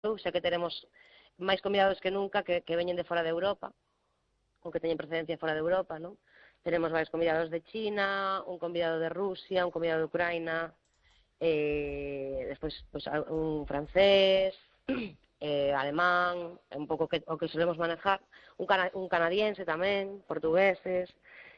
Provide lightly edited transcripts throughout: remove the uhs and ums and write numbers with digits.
xa que teremos máis convidados que nunca que veñen de fora de Europa, ou que teñen procedencia fora de Europa, non? Tenemos varios convidados de China, un convidado de Rusia, un convidado de Ucraína, despois pues, un francés, alemán, un pouco o que solemos manejar, un canadiense tamén, portugueses.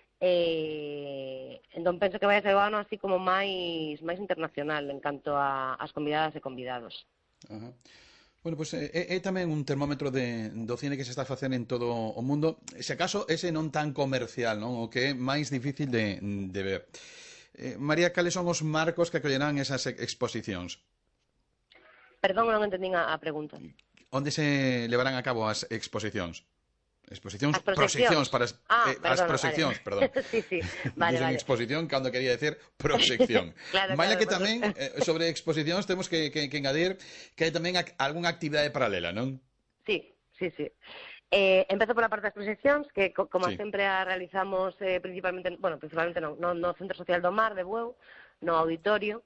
Entón penso que vai a ser o ano así como máis internacional en canto ás convidadas e convidados. Ajá. Bueno, pois é tamén un termómetro do cine que se está a facer en todo o mundo. Se acaso, ese non tan comercial, non? O que é máis difícil de ver. María, cales son os marcos que acollerán esas exposicións? Perdón, non entendín a pregunta. Onde se levarán a cabo as exposicións? Exposicións, As proxeccións. proxeccións para as proxeccións, vale. perdón. Sí, vale, Dicen vale. exposición cando quería decir proxección. Claro, Vaya que pues... tamén sobre exposicións temos que engadir que hai tamén algunha actividade paralela, non? Sí. Empezo pola parte das proxeccións, que como Sí. sempre a realizamos principalmente non, no Centro Social do Mar de Bueu, no auditorio,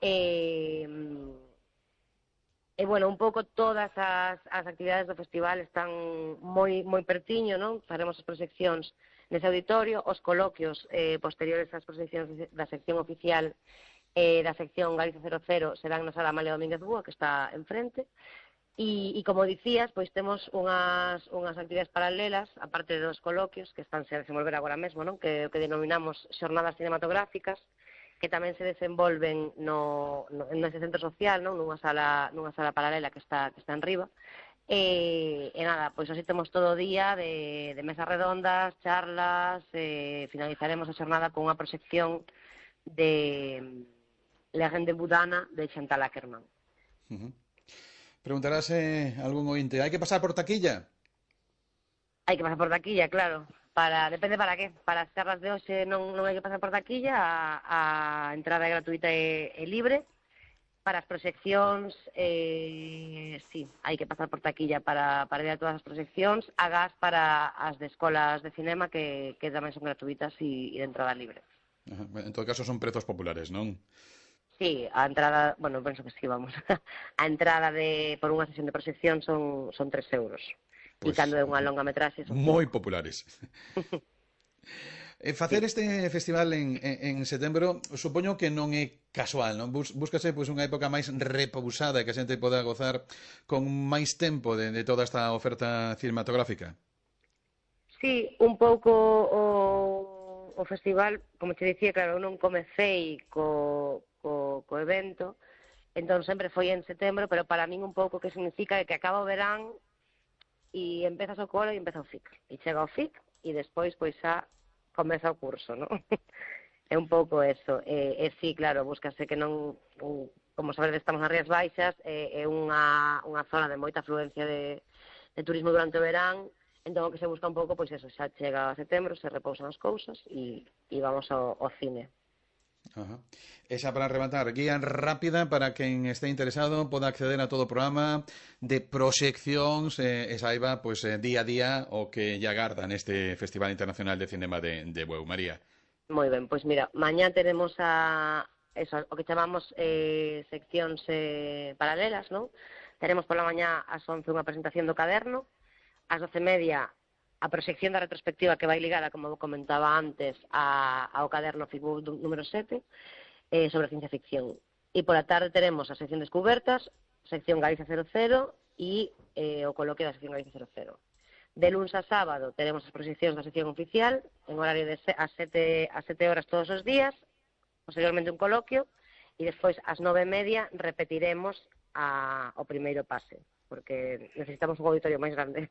E, bueno, un pouco todas as actividades do festival están moi pertiño, non? Faremos as proxeccións nese auditorio, os coloquios posteriores ás proxeccións da sección oficial da sección Galicia 00 serán na Sala Amalia Domínguez Búa, que está enfrente, e como dicías, pois temos unhas actividades paralelas, aparte dos coloquios, que están a desenvolver agora mesmo, non? Que denominamos xornadas cinematográficas, que tamén se desenvolven nese centro social, non? Nunha sala paralela que está en riba. E nada, pois así temos todo o día de mesas redondas, charlas, finalizaremos a xornada con unha proxección de Legende Budana de Chantal Akerman. Preguntarase algún ointe, hai que pasar por taquilla? Hai que pasar por taquilla, claro. Depende para qué. Para as charlas de hoxe non hai que pasar por taquilla, a entrada é gratuita e libre. Para as proxeccións, sí, hai que pasar por taquilla para ver a todas as proxeccións, agás para as de escolas de cinema que tamén son gratuitas e de entrada libre. Ajá. En todo caso son prezos populares, non? Sí, a entrada, bueno, penso que sí, vamos. A entrada por unha sesión de proxección son 3 euros. E cando é unha longa metraxe son moi 5. populares. Facer este festival en setembro supoño que non é casual, non? Búscase pois unha época máis repousada que a xente poda gozar con máis tempo de toda esta oferta cinematográfica. Sí, un pouco o festival, como te dicía, claro, eu non comecei co evento, entón sempre foi en setembro, pero para min un pouco que significa que acaba o verán e empezas o cole e empeza o FIC. E chega o FIC e despois pois xa comeza o curso, non? É un pouco eso. E sí, claro, búscase que non, como sabedes, estamos nas Rías Baixas, é unha zona de moita afluencia de turismo durante o verán, entón o que se busca un pouco, pois eso, xa chega a setembro, se repousan as cousas e vamos ao cine. Ajá. E xa para rematar, guía rápida para quen este interesado poda acceder a todo o programa de proxeccións e saiba pois, día a día o que lle agarda neste Festival Internacional de Cinema de Bueu. María. Moi ben, pois mira, mañá teremos o que chamamos seccións paralelas, non? Teremos pola mañá ás 11 unha presentación do caderno, ás 12:30 a proxección da retrospectiva que vai ligada, como comentaba antes, ao caderno FICBUB número 7, sobre ciencia ficción. E pola tarde teremos a sección Descubertas, sección Galicia 00 e o coloquio da sección Galicia 00. De luns a sábado teremos as proxeccións da sección oficial, en horario de a 7 horas todos os días, posteriormente un coloquio, e despois ás 9:30 repetiremos o primeiro pase, porque necesitamos un auditorio máis grande.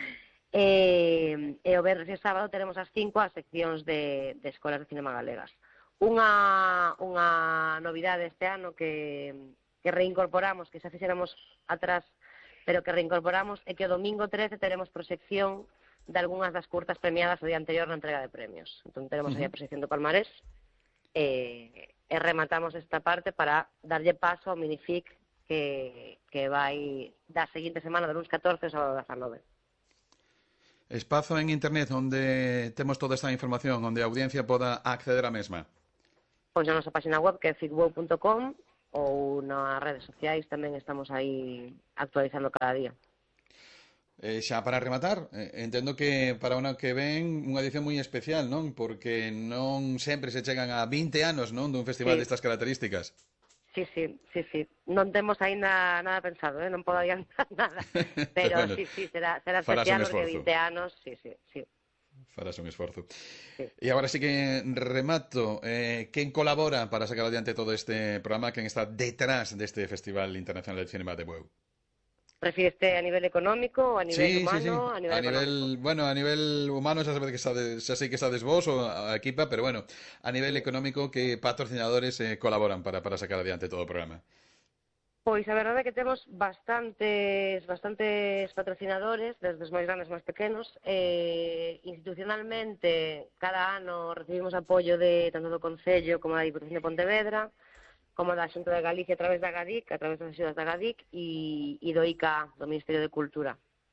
E o venres e sábado teremos as 5 as seccións de escolas de cinema galegas. Unha novidade este ano que reincorporamos, que xa fixéramos atrás, pero que reincorporamos, é que o domingo 13 teremos proxección de algunhas das curtas premiadas o día anterior na entrega de premios. Entón teremos aí a proxección do Palmarés e rematamos esta parte para darlle paso ao Minific que vai da seguinte semana, do luns 14 ao sábado 19. Espazo en internet onde temos toda esta información, onde a audiencia poda acceder á mesma. Pois na nosa página web, que é ficbueu.com, ou nas redes sociais tamén estamos aí actualizando cada día. Xa para rematar, entendo que para o ano que ven unha edición moi especial, non? Porque non sempre se chegan a 20 anos, non, dun festival Sí. destas características. Sí. Non temos aínda nada pensado, non podo adiantar nada. Pero bueno, sí, será farás un especial porque esforzo. 20 anos, sí. Farás un esforzo. Sí. E agora sí que remato. Quen colabora para sacar adiante todo este programa? Quen está detrás deste Festival Internacional de Cinema de Bueu? Refíreste a nivel económico ou a nivel Sí. humano? A nivel económico. Bueno, a nivel humano xa sabes que xa sei que estades vos ou a equipa, pero bueno, a nivel económico, que patrocinadores colaboran para sacar adiante todo o programa? Pois a verdade é que temos bastantes patrocinadores, desde os máis grandes máis pequenos. Institucionalmente, cada ano recibimos apoio tanto do Concello como da Diputación de Pontevedra, como da Xunta de Galicia a través da GADIC, a través das axudas da GADIC, e do ICA, do Ministerio de Cultura.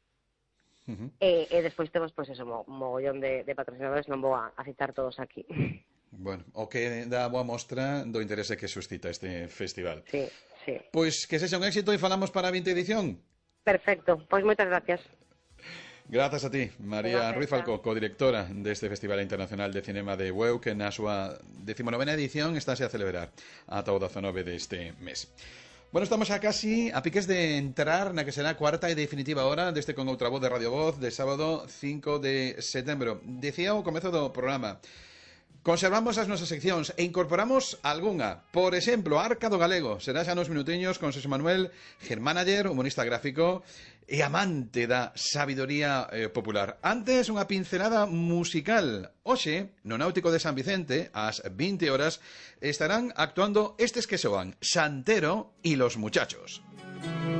E despois temos, pois eso, mogollón de patrocinadores, non vou a citar todos aquí. Bueno, o que dá boa mostra do interese que suscita este festival. Sí. Pois que sexa un éxito e falamos para a 20 edición. Perfecto, pois moitas gracias. Grazas a ti, María Ruiz Falcó, codirectora deste Festival Internacional de Cinema de Bueu, que na súa 19ª edición estáse a celebrar ata o 19 deste mes. Bueno, estamos xa casi a piques de entrar na que será a cuarta e definitiva hora deste Con Outra Voz de Radio Voz de sábado 5 de setembro. Decía ao comezo do programa, conservamos as nosas seccións e incorporamos algunha. Por exemplo, Arca do Galego. Será xa nos minutiños con Xosé Manuel Germánayer, humorista gráfico e amante da sabidoría popular. Antes, unha pincelada musical. Hoxe, no Náutico de San Vicente, ás 20 horas, estarán actuando estes que soan Santero e Los Muchachos.